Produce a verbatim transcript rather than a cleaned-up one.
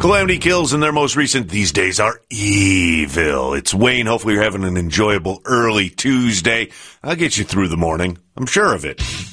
Calamity Kills in their most recent These Days Are Evil. It's Wayne. Hopefully you're having an enjoyable early Tuesday. I'll get you through the morning. I'm sure of it.